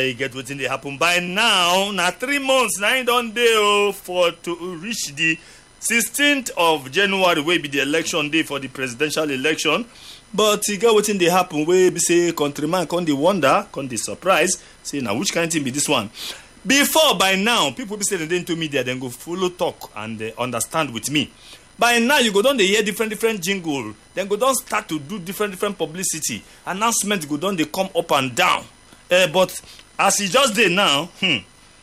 you get wetin dey happen by now. Na 3 months na don dey for to reach the 16th of January wey be the election day for the presidential election. But you get wetin dey happen wey be say countryman come dey wonder, come dey surprise, say na which kind thing be this one. Before, by now, people be say they dey into media, then go follow talk and understand with me. By now, you go don dey hear different jingle. Then go don start to do different publicity. Announcement go don dey come up and down. But as e just dey now, 3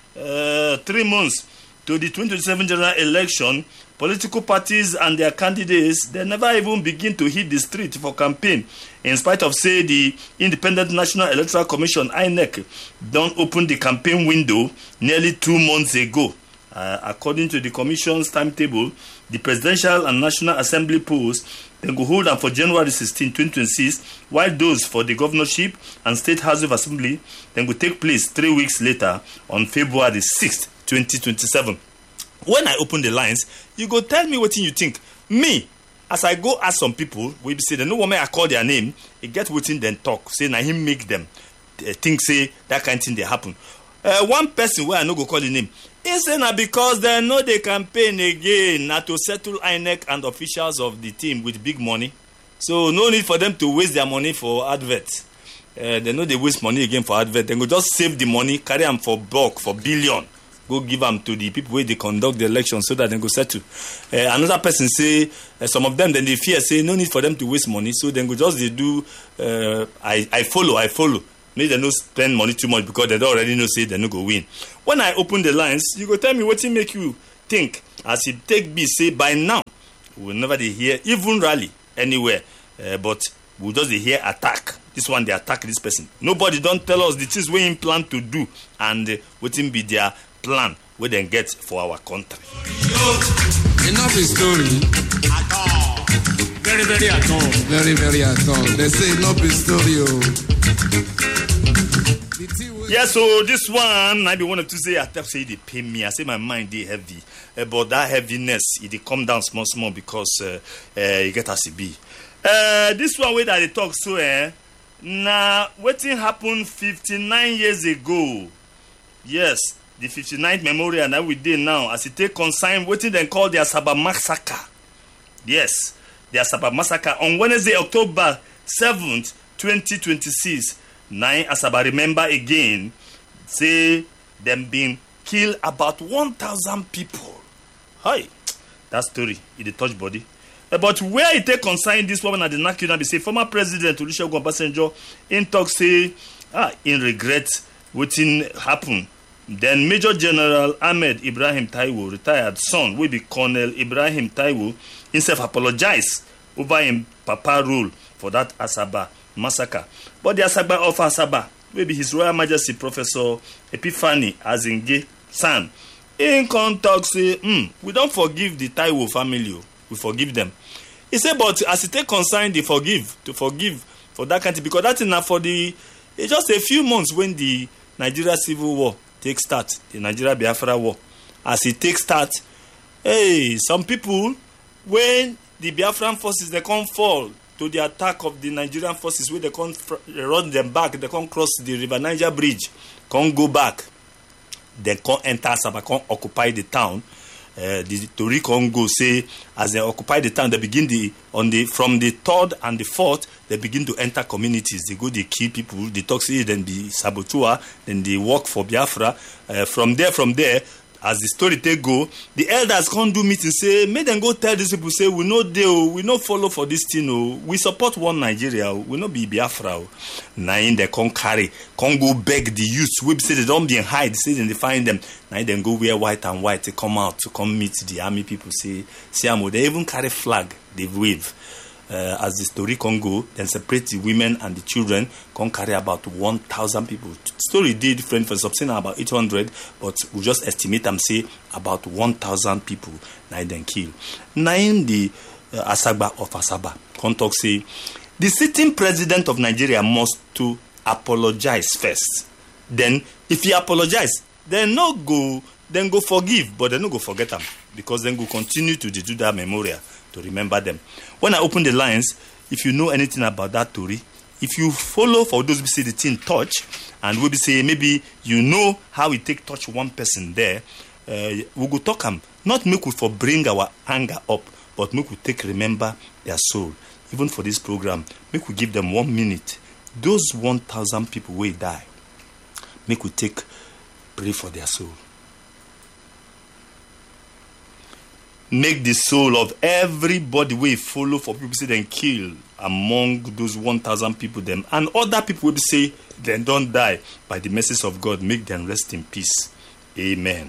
months to the 2027 general election, political parties and their candidates, they never even begin to hit the street for campaign. In spite of, say, the Independent National Electoral Commission, INEC, don't open the campaign window nearly 2 months ago. According to the commission's timetable, the Presidential and National Assembly polls, they go hold them for January 16, 2026, while those for the governorship and State House of Assembly, then will take place 3 weeks later on February 6, 2027. When I open the lines, you go tell me what you think. Me, as I go ask some people, we say they know what I call their name, it get within them talk, say na him make them think say that kind of thing they happen. One person where I no go call the name, he say na because they know they campaign again, na to settle INEC and officials of the team with big money. So no need for them to waste their money for adverts. They know they waste money again for advert. They go just save the money, carry them for bulk, for billion. Go give them to the people where they conduct the election so that they go settle. Another person say, some of them, then they fear, say, no need for them to waste money. So then go just, they do, I follow. Maybe they don't spend money too much because they don't already know, say, they no go win. When I open the lines, you go tell me what it make you think. As it take me, say, by now, we'll never hear even rally anywhere. But we'll just hear attack. This one, they attack this person. Nobody don't tell us the things we in plan to do and what in be their plan we then get for our country. Enough is story. At all. Very at all. Very at all. They say enough is story. Yeah, so this one, I be one of to say, I tell say they pay me. I say my mind they heavy. But that heaviness, it come down small because you get as it be. This one way that they talk so now wetin happened 59 years ago. Yes, the 59th memorial that we did now as it take consign wetin they call the Asaba massacre. Yes, the Asaba massacre on Wednesday, October 7th, 2026. 9 Asaba remember again, say them being killed about 1,000 people. Hi, that story it dey touch body. But where it take consign this woman at the Nakuna be say former president Olusegun Obasanjo in talk say in regret wetin happen. Then Major General Ahmed Ibrahim Taiwo, retired son, will be Colonel Ibrahim Taiwo, himself apologize over him papa rule for that Asaba massacre. But the Asaba of Asaba will be His Royal Majesty Professor Epiphany Azinge San. In contact say, we don't forgive the Taiwo family, we forgive them. He said, but as it take consign to forgive for that country, because that's enough for it's just a few months when the Nigeria Civil War take start, the Nigeria Biafra War. As it take start, some people, when the Biafran forces, they can't fall to the attack of the Nigerian forces, where they can't run them back, they can't cross the River Niger Bridge, can't go back, they can't enter Asaba, can't occupy the town. The Tori Congo say as they occupy the town, they begin from the 3rd and the 4th, they begin to enter communities. They go, they kill people, they toxic, then the saboteur, then they work for Biafra. From there, as the story take go, the elders can't do meeting, say, make them go tell these people, say, we no follow for this thing, we support one Nigeria, we no be Biafra. Now they can't go beg the youths, we say they don't be in hide, say they find them. Now they go wear white and white to come out, to come meet the army people, say, they even carry flag, they wave. As the story can go, then separate the women and the children, can carry about 1,000 people. Story did different for something about 800, but we just estimate them say about 1,000 people now then kill. Now in the Asaba of Asaba, can talk say the sitting president of Nigeria must to apologize first. Then if he apologize, then go forgive, but then no go forget them because then go continue to do that memorial to remember them. When I open the lines, if you know anything about that story, if you follow for those who say the thing touch, and we'll be saying maybe you know how we take touch one person there. We go talk them, not make we for bring our anger up, but make we take remember their soul. Even for this program, make we give them 1 minute. Those 1,000 people will die. Make we take pray for their soul. Make the soul of everybody we follow for people say then kill among those 1,000 people them, and other people will say then don't die by the mercies of God. Make them rest in peace. Amen.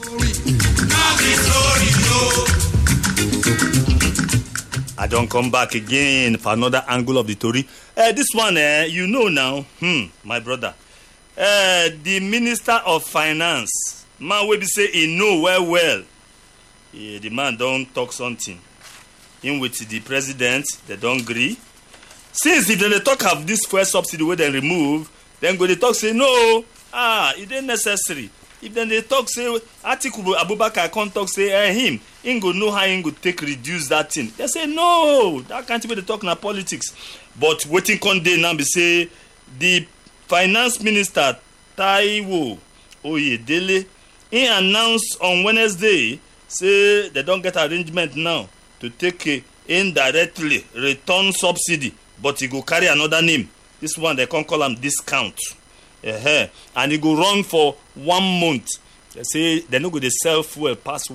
I don't come back again for another angle of the story. This one, you know now, my brother. The Minister of Finance, man will be say he know well. The man don't talk something. In with the president, they don't agree. Since if they talk of this fuel subsidy where they remove, then go they talk say no, it ain't necessary. If then they talk say Atiku Abubakar can't talk say him go know how he go take reduce that thing. They say no, that can't be the talk na politics. But waiting con day now be say the finance minister Taiwo Oyedele he announced on Wednesday say they don't get arrangement now to take a indirectly return subsidy, but he go carry another name. This one they can't call him discount. And it go run for 1 month. They say they're not going to sell fuel past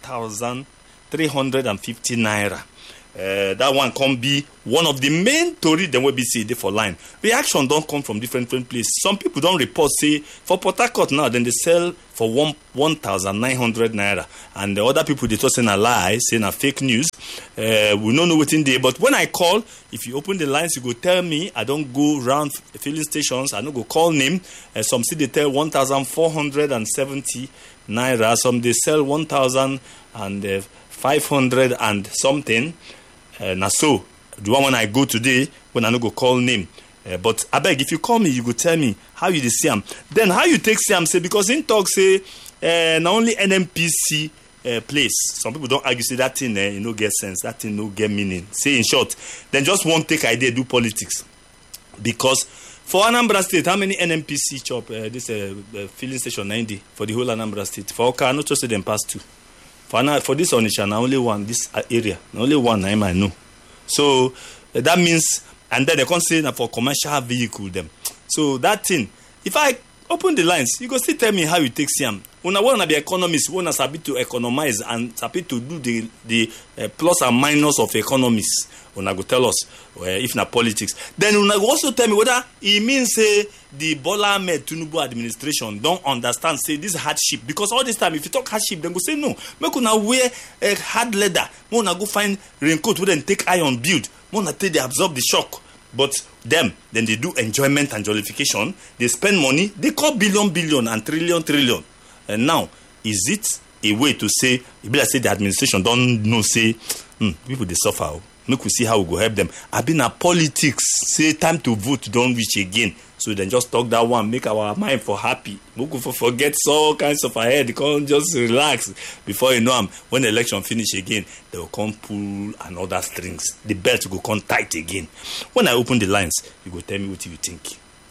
1,350 naira. That one can be one of the main story then will be see for line. Reaction don't come from different places. Some people don't report say for Port Harcourt now then they sell for 1,900 naira, and the other people they just saying a lie, saying a fake news. We don't know what's in there. But when I call, if you open the lines, you go tell me. I don't go around filling stations. I don't go call name. Some say they tell 1,470 naira. Some they sell 1,500 and something. Now so the one when I go today, when I no go call name. But I beg, if you call me, you go tell me how you see him. Then how you take see him, say, because in talk say, not only NMPC place. Some people don't argue, say that thing, you know, get sense, that thing no get meaning. Say in short, then just won't take idea, do politics. Because for Anambra State, how many NMPC chop this filling station 90 for the whole Anambra State? For Oka, not just say them pass 2. For this Onitsha, now only one, this area, now only one, I know. So that means, and then they can't say that for commercial vehicle them. So that thing, if I open the lines, you go still tell me how you take Siam. Una want to be economists, want to sabi to economize and sabi to do the plus and minus of economists. Una go tell us if na politics. Then una go also tell me whether it means say the Bola Ahmed Tinubu administration don't understand say this hardship, because all this time if you talk hardship, then go say no. Make una wear hard leather. Una go find raincoat where then take iron build. Una take they absorb the shock. But them, then they do enjoyment and jollification. They spend money. They call billion and trillion. And now, is it a way to say, if I say the administration don't know, say, people they suffer. Make we see how we go help them. I've been at politics. Say time to vote don't reach again. So then just talk that one, make our mind for happy. We go forget all kinds of ahead. They can't just relax. Before you know them, when the election finish again, they will come pull another strings. The belt will come tight again. When I open the lines, you go tell me what you think.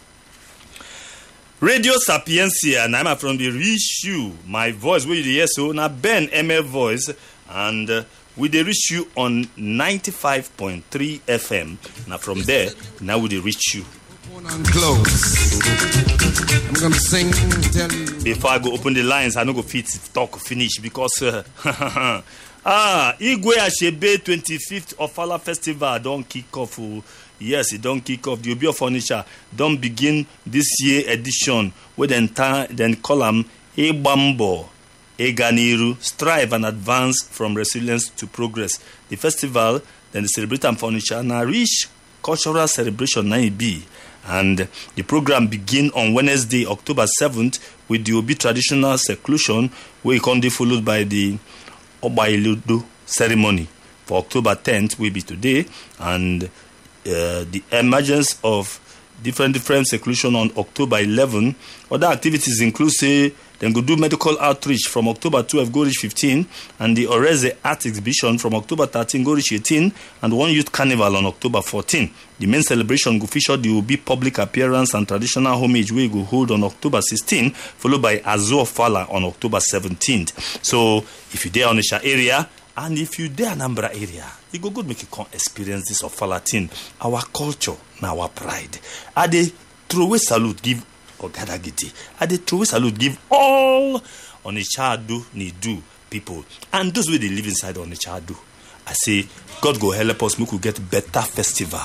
Radio Sapiencia, and I'm from the Reach You. My voice, where you hear so now Ben ML voice, and we they reach you on 95.3 FM. Now from there, now we they reach you. And close. I'm gonna sing, tell you. Before I go open the lines, I no go fit talk finish because Igwe Ashebe 25th Ofala Festival don't kick off. Yes, it don't kick off. The Obi of Furniture don't begin this year edition with then call them Ebambo, Eganiru, strive and advance from resilience to progress. The festival, then the Celebrate and Furniture, now reach cultural celebration 9B. And the program begin on Wednesday, October 7th, with the Obi traditional seclusion, where it can be followed by the Obailudo ceremony. For October 10th will be today, and the emergence of different seclusion on October 11. Other activities include, say, Then go do medical outreach from October 12 go reach 15, and the Oreze Art Exhibition from October 13 go reach 18, and one youth carnival on October 14. The main celebration go feature the Obi public appearance and traditional homage we go hold on October 16, followed by Azo Fala on October 17th. So if you're there on Onitsha area, and if you're there Anambra area, you go good make you come experience this Ofala thing. Our culture, now our pride. I dey throw a salute give Ogadagidi. I dey throw a salute give all Onitsha Adu Nidu people and those where they live inside Onitsha Adu. I say God go help us make we get better festival.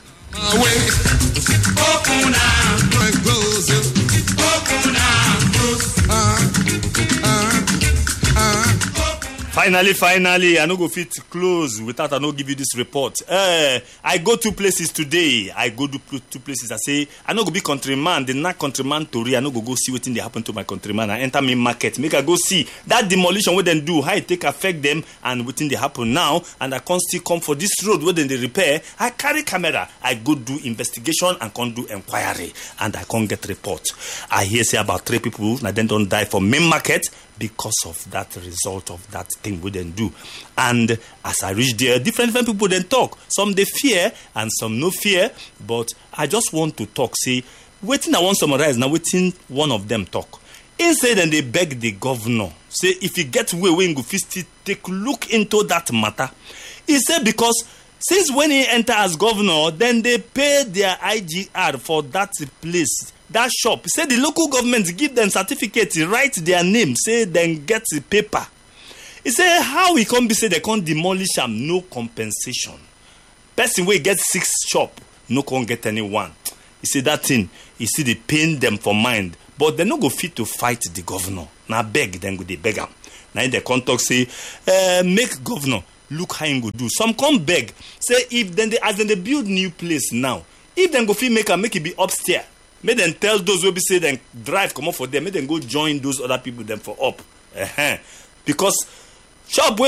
Finally, I no go fit close without I no give you this report. I go 2 places today. I go to 2 places. I say, I no go be countryman. The not countryman Tori. I no go see wetin dey happen to my countryman. I enter main market. Make I go see that demolition wey dem do, how it take affect them and wetin dey happen now. And I can't still come for this road where dem dey repair. I carry camera. I go do investigation and come do inquiry. And I can't get report. I hear say about 3 people na dem don die for main market because of that result of that thing we then do. And as I reach there, different people then talk. Some they fear and some no fear. But I just want to talk. Say, waiting I want summarize now. Waiting one of them talk. Instead, then they beg the governor. Say if he get way when go fit take look into that matter. He said because since when he enter as governor, then they pay their IGR for that place. That shop, say the local government give them certificate, write their name, say then get the paper. He say how he can be say they can't demolish them, no compensation. Person wey get 6 shop, no can get anyone. He say that thing, he see they pain them for mind, but they no go fit to fight the governor. Now beg, then go they beg him. Now in the contact say, make governor look how he go do. Some come beg, say if then as they build new place now, if then go fit make it be upstairs. Make them tell those who be say then drive come up for them. Make them go join those other people them for up. Because shop